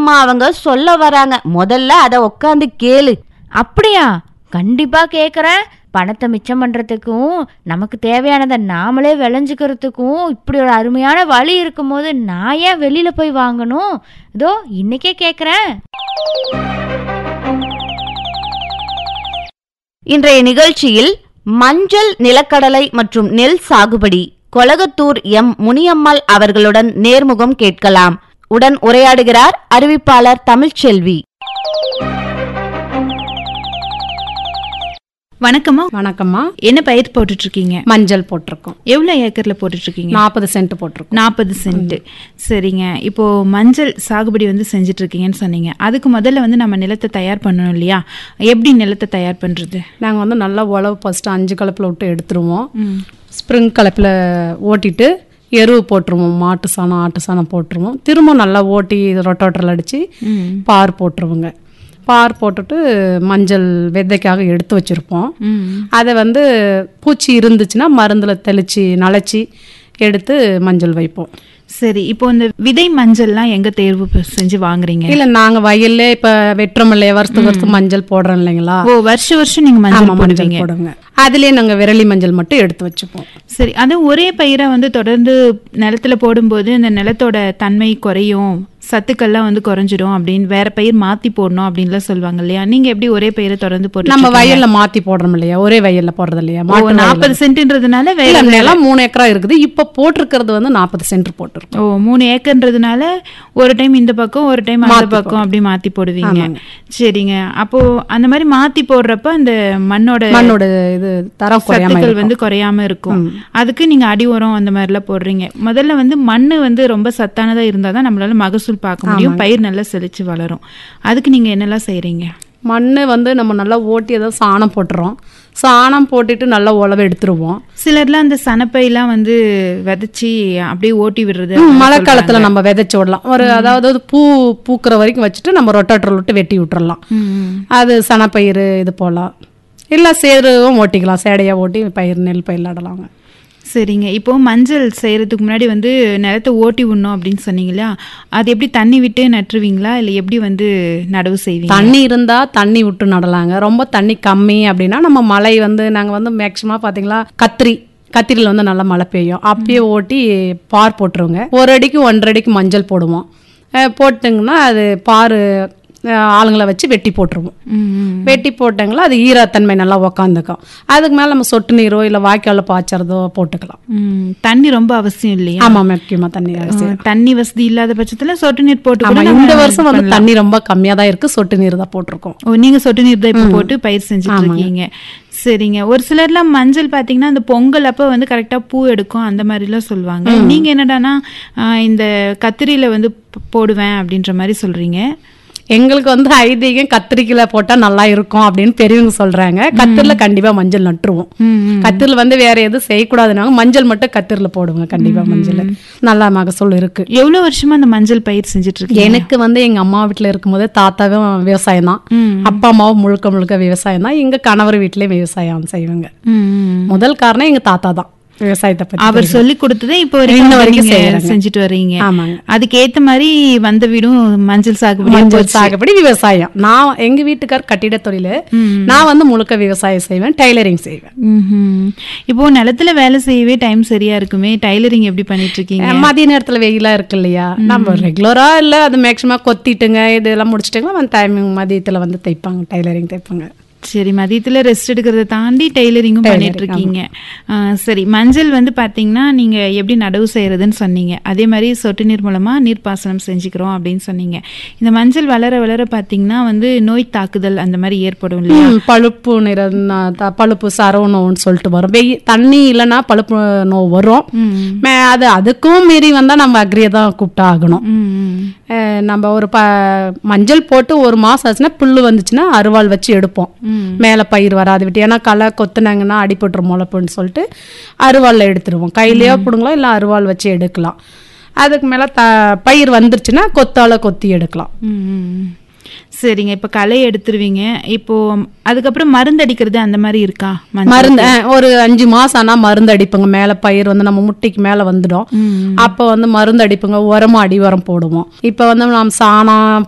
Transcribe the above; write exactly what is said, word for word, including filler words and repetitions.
அம்மா அவங்க சொல்ல வராங்க. முதல்ல அத உட்காந்து கேளு. அப்படியா? கண்டிப்பா கேக்குறேன். பணத்தை மிச்சம் பண்றதுக்கும் நமக்கு தேவையானதை நாமளே விளைஞ்சுக்கிறதுக்கும் இப்படி ஒரு அருமையான வழி இருக்கும் போது நான் ஏன் வெளியில போய் வாங்கணும்? இதோ இன்னைக்கே கேக்குறேன். இன்றைய நிகழ்ச்சியில் மஞ்சள், நிலக்கடலை மற்றும் நெல் சாகுபடி கொளகத்தூர் எம் முனியம்மாள் அவர்களுடன் நேர்முகம் கேட்கலாம். உடன் உரையாடுகிறார் அறிவிப்பாளர் தமிழ்ச்செல்வி. வணக்கம்மா. வணக்கம்மா. என்ன பயிர் போட்டுட்டு இருக்கீங்க? மஞ்சள் போட்டிருக்கோம். எவ்வளவு ஏக்கர்ல போட்டுட்டு இருக்கீங்க? நாற்பது சென்ட் போட்டிருக்கோம். நாற்பது சென்ட். சரிங்க. இப்போ மஞ்சள் சாகுபடி வந்து செஞ்சுட்டு இருக்கீங்கன்னு சொன்னீங்க. அதுக்கு முதல்ல வந்து நம்ம நிலத்தை தயார் பண்ணணும் இல்லையா? எப்படி நிலத்தை தயார் பண்றது? நாங்கள் வந்து நல்லா உழவு ஃபர்ஸ்ட் அஞ்சு கலப்பில் விட்டு எடுத்துருவோம். ஸ்ப்ரிங் கலப்பில் ஓட்டிட்டு எருவு போட்டுருவோம். மாட்டு சாணம், ஆட்டு சாணம் போட்டுருவோம். திரும்ப நல்லா ஓட்டி ரொட்டோட்டரில் அடித்து பார் போட்டுருவோங்க. பார் போட்டுட்டு மஞ்சள் விதைக்காக எடுத்து வச்சுருப்போம். அதை வந்து பூச்சி இருந்துச்சுன்னா மருந்தில் தெளித்து நனைச்சி எடுத்து மஞ்சள் வைப்போம். சரி, இப்போ இந்த விதை மஞ்சள்லாம் எங்க தேர்வு செஞ்சு வாங்குறீங்க? இல்ல, நாங்க வயல்ல இப்ப வெட்டுறோம் இல்லையா, வருஷத்துக்கு வருஷம் மஞ்சள் போடுறோம் இல்லைங்களா? ஓ, வருஷ வருஷம் நீங்க மஞ்சள் போடுவீங்க. போடுங்க. அதுலயே நாங்க விரலி மஞ்சள் மட்டும் எடுத்து வச்சுப்போம். சரி, அது ஒரே பயிரை வந்து தொடர்ந்து நிலத்துல போடும்போது இந்த நிலத்தோட தன்மை குறையும், சத்துக்கள்லாம் வந்து குறைஞ்சிடும் அப்படின்னு வேற பயிர் மாத்தி போடணும் அப்படின்லாம் சொல்லுவாங்க இல்லையா? நீங்க எப்படி ஒரே பயிரை தொடர்ந்து போட்டு? நம்ம வயல்ல மாத்தி போடுறோம் இல்லையா, ஒரே வயல்ல போடுறது இல்லையா? நாற்பது சென்ட்ன்றதுனால வேற நிலம் மூணு ஏக்கரா இருக்குது. இப்ப போட்டிருக்கிறது வந்து நாற்பது சென்ட் போட்டிருக்கோம். ஓ, மூணு ஏக்கர்ன்றதுனால ஒரு டைம் இந்த பக்கம் ஒரு டைம் அந்த பக்கம் அப்படி மாத்தி போடுவீங்க. சரிங்க. அப்போ அந்த மாதிரி மாத்தி போடுறப்ப அந்த மண்ணோட மண்ணோட இது தரம் சத்துக்கள் வந்து குறையாம இருக்கும். அதுக்கு நீங்க அடி உரம் அந்த மாதிரி எல்லாம் போடுறீங்க. முதல்ல வந்து மண்ணு வந்து ரொம்ப சத்தானதா இருந்தாதான் நம்மளால மகசூல் பார்க்க முடியும், பயிர் நல்லா செழிச்சு வளரும். அதுக்கு நீங்க என்னெல்லாம் செய்யறீங்க? மண்ணு வந்து நம்ம நல்லா ஓட்டி ஏதாவது சாணம் போட்டுறோம். சாணம் போட்டுட்டு நல்லா உழவு எடுத்துருவோம். சிலர்லாம் அந்த சனப்பையெல்லாம் வந்து விதைச்சி அப்படியே ஓட்டி விடுறது. மழை காலத்துல நம்ம விதைச்சு விடலாம். ஒரு அதாவது பூ பூக்குற வரைக்கும் வச்சுட்டு நம்ம ரொட்டேட்டர் விட்டு வெட்டி விட்டுறலாம். அது சனப்பயிர் இது போலாம். இல்லை சேருவும் ஓட்டிக்கலாம். சேடையா ஓட்டி பயிர் நெல் பயிர் நடலாங்க. சரிங்க. இப்போ மஞ்சள் செய்யறதுக்கு முன்னாடி வந்து நிலத்தை ஓட்டி விடணும் அப்படின்னு சொன்னீங்களா? அது எப்படி தண்ணி விட்டு நட்டுருவீங்களா இல்லை எப்படி வந்து நடவு செய்வீங்க? தண்ணி இருந்தா தண்ணி விட்டு நடலாங்க. ரொம்ப தண்ணி கம்மி அப்படின்னா நம்ம மழை வந்து நாங்கள் வந்து மேக்சிமம் பார்த்தீங்களா கத்திரி கத்திரியில் வந்து நல்லா மழை பெய்யும். அப்பயே ஓட்டி பார் போட்டுருவோங்க. ஒரு அடிக்கு ஒன்றரை அடிக்கு மஞ்சள் போடுவோம். போட்டுங்கன்னா அது பார் ஆளுங்களை வச்சு வெட்டி போட்டுருவோம். வெட்டி போட்டாங்களா அது ஈரத்தன்மை நல்லா உக்காந்துக்கும். அதுக்கு மேலே நம்ம சொட்டு நீரோ இல்லை வாய்க்கால பாய்ச்சறதோ போட்டுக்கலாம். தண்ணி ரொம்ப அவசியம் இல்லையா? ஆமா, முக்கியமா தண்ணி அவசியம். தண்ணி வசதி இல்லாத பட்சத்துல சொட்டு நீர் போட்டு. இந்த வருஷம் வந்து தண்ணி ரொம்ப கம்மியா தான் இருக்கு. சொட்டு நீர் தான் போட்டிருக்கோம். ஓ, நீங்க சொட்டு நீர் தான் இப்ப போட்டு பயிர் செஞ்சுட்டு இருக்கீங்க. சரிங்க. ஒரு சிலர்லாம் மஞ்சள் பாத்தீங்கன்னா அந்த பொங்கல் அப்ப வந்து கரெக்டா பூ எடுக்கும் அந்த மாதிரி எல்லாம் சொல்லுவாங்க. நீங்க என்னடானா இந்த கத்திரியில வந்து போடுவேன் அப்படின்ற மாதிரி சொல்றீங்க. எங்களுக்கு வந்து ஐதீகம் கத்திரிக்கல போட்டா நல்லா இருக்கும் அப்படின்னு பெரியவங்க சொல்றாங்க. கத்திரில கண்டிப்பா மஞ்சள் நட்டுருவோம். கத்திரில வந்து வேற எதுவும் செய்யக்கூடாதுனாங்க மஞ்சள் மட்டும் கத்திரில போடுவோங்க. கண்டிப்பா மஞ்சள் நல்லா மகசூல் இருக்கு. எவ்வளவு வருஷமா அந்த மஞ்சள் பயிர் செஞ்சுட்டு இருக்கு? எனக்கு வந்து எங்க அம்மா வீட்டுல இருக்கும் போது தாத்தாவும் விவசாயம் தான், அப்பா அம்மாவும் முழுக்க முழுக்க விவசாயம் தான். எங்க கணவர் வீட்லயும் விவசாயம் செய்வாங்க. முதல் காரணம் எங்க தாத்தா தான். விவசாயத்தை பத்தி அவர் சொல்லி கொடுத்ததே இப்போ வரைக்கும் செஞ்சுட்டு வர்றீங்க. அதுக்கு ஏத்த மாதிரி வந்த வீடும் மஞ்சள் சாகுபடி. மஞ்சள் சாகுபடி விவசாயம். நான் எங்க வீட்டுக்கார் கட்டிட தொழில், நான் வந்து முழுக்க விவசாயம் செய்வேன், டைலரிங் செய்வேன். இப்போ நிலத்துல வேலை செய்யவே டைம் சரியா இருக்குமே, டைலரிங் எப்படி பண்ணிட்டு இருக்கீங்க? மதிய நேரத்துல வெயிலா இருக்கு இல்லையா, நம்ம ரெகுலரா இல்ல அது மேக்சிமம் கொத்திட்டுங்க இதெல்லாம் முடிச்சுட்டுங்க டைமிங் மதியத்துல வந்து தைப்பாங்க, டைலரிங் தைப்பாங்க. சரி, மதியத்தில் ரெஸ்ட் எடுக்கிறத தாண்டி டெய்லரிங்கும் பண்ணிட்டு இருக்கீங்க. சரி, மஞ்சள் வந்து பார்த்தீங்கன்னா நீங்கள் எப்படி நடவு செய்கிறதுன்னு சொன்னீங்க. அதே மாதிரி சொட்டு நீர் மூலமாக நீர்ப்பாசனம் செஞ்சுக்கிறோம் அப்படின்னு சொன்னீங்க. இந்த மஞ்சள் வளர வளர பார்த்தீங்கன்னா வந்து நோய் தாக்குதல் அந்த மாதிரி ஏற்படும் இல்லையா? பழுப்பு நிற பழுப்பு சரவு நோன்னு சொல்லிட்டு வரும். வெயில் தண்ணி இல்லைன்னா பழுப்பு நோய் வரும். அது அதுக்கும் மீறி வந்தால் நம்ம அக்ரியை தான் கூப்பிட்டா ஆகணும். நம்ம ஒரு ப மஞ்சள் போட்டு ஒரு மாதம் ஆச்சுன்னா புல்லு வந்துச்சுன்னா அருவாள் வச்சு எடுப்போம். மேலே பயிர் வராது விட்டு, ஏன்னா களை கொத்துனாங்கன்னா அடிபட்டுரு முளைப்புன்னு சொல்லிட்டு அருவாளில் எடுத்துருவோம். கையிலேயே பிடுங்கலாம், இல்லை அருவாள் வச்சு எடுக்கலாம். அதுக்கு மேலே த பயிர் வந்துருச்சுன்னா கொத்தால கொத்தி எடுக்கலாம். சரிங்க. இப்போ களை எடுத்துருவீங்க. இப்போ அதுக்கப்புறம் மருந்து அடிக்கிறது அந்த மாதிரி இருக்கா? மருந்து ஒரு அஞ்சு மாசம் ஆனா மருந்து அடிப்புங்க. மேல பயிர் வந்து நம்ம முட்டிக்கு மேல வந்துடும். அப்போ வந்து மருந்து அடிப்புங்க. உரமும் அடி உரம் போடுவோம். இப்போ வந்து நம்ம சாணம்